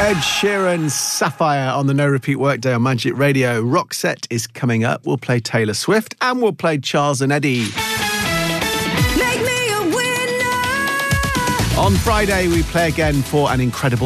Ed Sheeran's Sapphire on the No Repeat Workday on Magic Radio. Roxette is coming up. We'll play Taylor Swift and we'll play Charles and Eddie. Make me a winner. On Friday, we play again for an incredible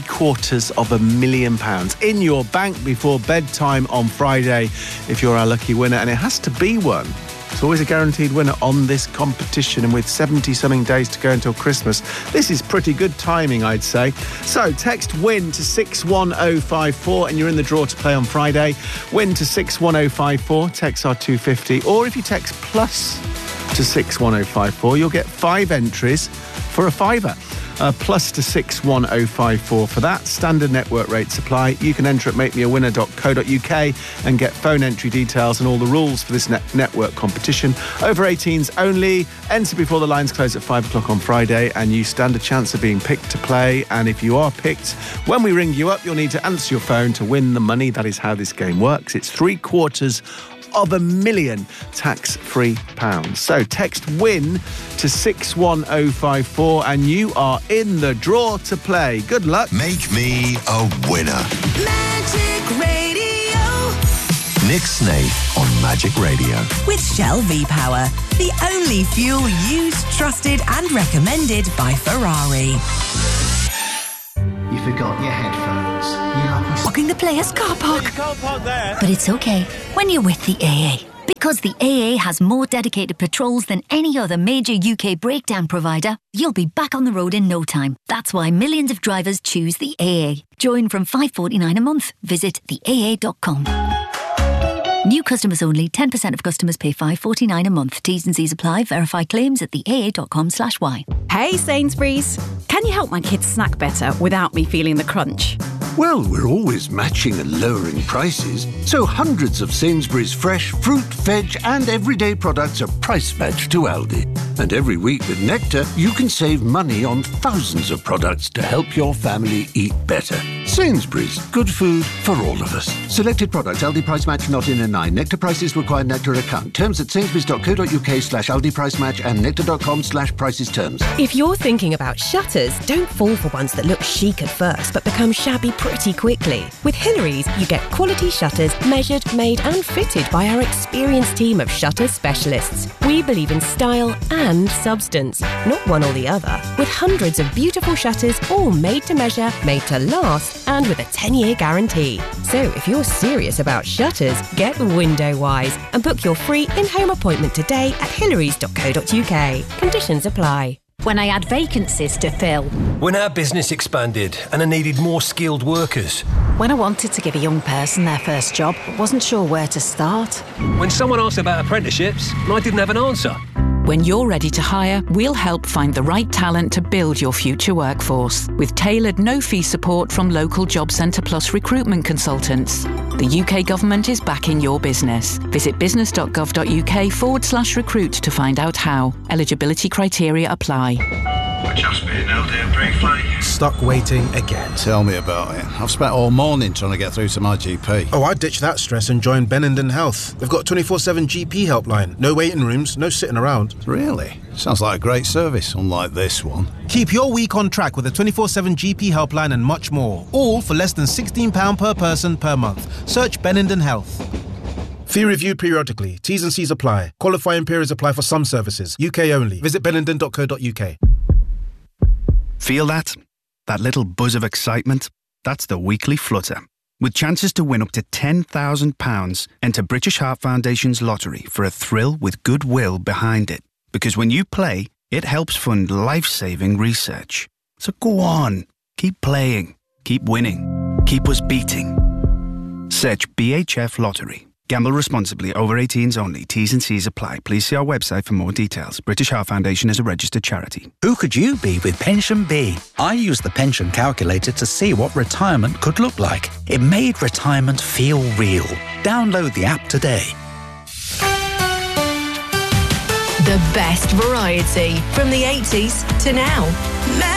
£750,000 in your bank before bedtime on Friday if you're our lucky winner, and it has to be one. It's always a guaranteed winner on this competition, and with 70-something days to go until Christmas, this is pretty good timing, I'd say. So text WIN to 61054 and you're in the draw to play on Friday. WIN to 61054, text R250, or if you text plus to 61054, you'll get 5 entries for a fiver. Plus to 61054 for that. Standard network rates apply. You can enter at makemeawinner.co.uk and get phone entry details and all the rules for this network competition. Over 18s only. Enter before the lines close at 5 o'clock on Friday and you stand a chance of being picked to play. And if you are picked, when we ring you up, you'll need to answer your phone to win the money. That is how this game works. It's £750,000 tax-free pounds. So text WIN to 61054 and you are in the draw to play. Good luck. Make me a winner. Magic Radio. Nick Snaith on Magic Radio. With Shell V-Power, the only fuel used, trusted and recommended by Ferrari. You forgot your headphones. You lucky. Blocking the players' car park. You can't park there. But it's okay when you're with the AA. Because the AA has more dedicated patrols than any other major UK breakdown provider, you'll be back on the road in no time. That's why millions of drivers choose the AA. Join from $5.49 a month. Visit theaa.com. New customers only. 10% of customers pay $5.49 a month. T's and C's apply. Verify claims at theaa.com/y. Hey Sainsbury's, can you help my kids snack better without me feeling the crunch? Well, we're always matching and lowering prices, so hundreds of Sainsbury's fresh fruit, veg and everyday products are price matched to Aldi. And every week with Nectar, you can save money on thousands of products to help your family eat better. Sainsbury's, good food for all of us. Selected products, Aldi price match not in a 9. Nectar prices require Nectar account. Terms at sainsburys.co.uk/Aldi price match and nectar.com/prices terms. If you're thinking about shutters, don't fall for ones that look chic at first but become shabby pretty quickly. With Hillary's, you get quality shutters measured, made and fitted by our experienced team of shutter specialists. We believe in style and substance, not one or the other. With hundreds of beautiful shutters, all made to measure, made to last, and with a 10-year guarantee. So if you're serious about shutters, get Window Wise and book your free in-home appointment today at hillarys.co.uk. Conditions apply. When I had vacancies to fill. When our business expanded and I needed more skilled workers. When I wanted to give a young person their first job, but wasn't sure where to start. When someone asked about apprenticeships and I didn't have an answer. When you're ready to hire, we'll help find the right talent to build your future workforce with tailored no-fee support from local Job Centre Plus recruitment consultants. The UK government is backing your business. Visit business.gov.uk/recruit to find out how. Eligibility criteria apply. We're just being held here briefly. Stuck waiting again. Tell me about it. I've spent all morning trying to get through to my GP. Oh, I ditched that stress and joined Benenden Health. They've got 24/7 GP helpline. No waiting rooms, no sitting around. Really? Sounds like a great service, unlike this one. Keep your week on track with a 24/7 GP helpline and much more. All for less than £16 per person per month. Search Benenden Health. Fee reviewed periodically. T's and C's apply. Qualifying periods apply for some services. UK only. Visit benenden.co.uk. Feel that? That little buzz of excitement? That's the weekly flutter. With chances to win up to £10,000, enter British Heart Foundation's lottery for a thrill with goodwill behind it. Because when you play, it helps fund life-saving research. So go on, keep playing, keep winning, keep us beating. Search BHF Lottery. Gamble responsibly. Over 18s only. T's and C's apply. Please see our website for more details. British Heart Foundation is a registered charity. Who could you be with Pension B? I used the pension calculator to see what retirement could look like. It made retirement feel real. Download the app today. The best variety from the 80s to now.